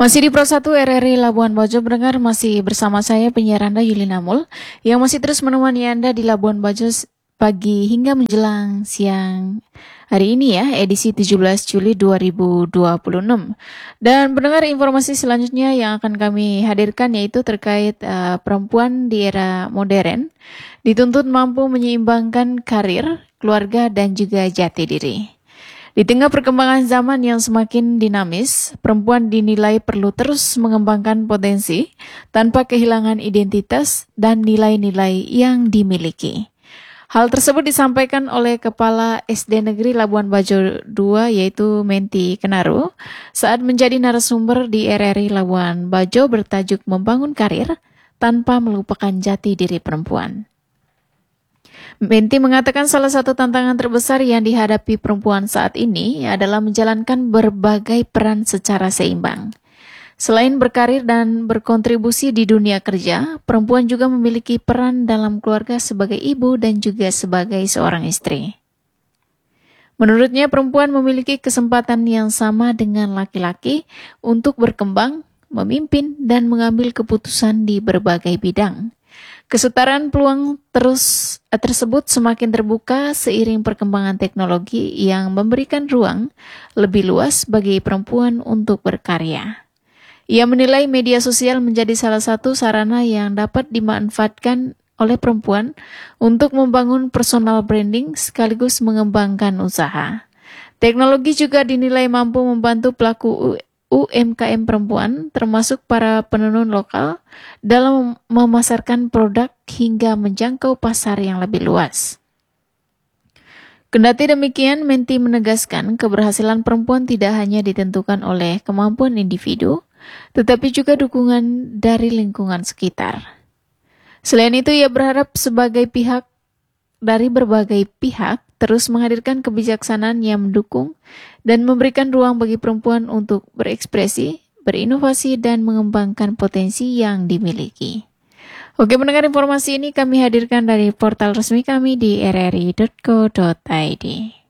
Masih di Pro 1 RRI Labuan Bajo, pendengar, masih bersama saya penyiar Anda Yulina Mul yang masih terus menemani Anda di Labuan Bajo pagi hingga menjelang siang hari ini ya, edisi 17 Juli 2026. Dan pendengar, informasi selanjutnya yang akan kami hadirkan yaitu terkait perempuan di era modern dituntut mampu menyeimbangkan karir, keluarga, dan juga jati diri. Di tengah perkembangan zaman yang semakin dinamis, perempuan dinilai perlu terus mengembangkan potensi tanpa kehilangan identitas dan nilai-nilai yang dimiliki. Hal tersebut disampaikan oleh Kepala SD Negeri Labuan Bajo II yaitu Menti Kenaru saat menjadi narasumber di RRI Labuan Bajo bertajuk Membangun Karir Tanpa Melupakan Jati Diri Perempuan. Menti mengatakan salah satu tantangan terbesar yang dihadapi perempuan saat ini adalah menjalankan berbagai peran secara seimbang. Selain berkarir dan berkontribusi di dunia kerja, perempuan juga memiliki peran dalam keluarga sebagai ibu dan juga sebagai seorang istri. Menurutnya, perempuan memiliki kesempatan yang sama dengan laki-laki untuk berkembang, memimpin, dan mengambil keputusan di berbagai bidang. Kesetaraan peluang tersebut semakin terbuka seiring perkembangan teknologi yang memberikan ruang lebih luas bagi perempuan untuk berkarya. Ia menilai media sosial menjadi salah satu sarana yang dapat dimanfaatkan oleh perempuan untuk membangun personal branding sekaligus mengembangkan usaha. Teknologi juga dinilai mampu membantu pelaku UMKM perempuan, termasuk para penenun lokal, dalam memasarkan produk hingga menjangkau pasar yang lebih luas. Kendati demikian, Menti menegaskan keberhasilan perempuan tidak hanya ditentukan oleh kemampuan individu, tetapi juga dukungan dari lingkungan sekitar. Selain itu, ia berharap dari berbagai pihak terus menghadirkan kebijaksanaan yang mendukung dan memberikan ruang bagi perempuan untuk berekspresi, berinovasi, dan mengembangkan potensi yang dimiliki. Oke, mendengar informasi ini kami hadirkan dari portal resmi kami di rri.co.id.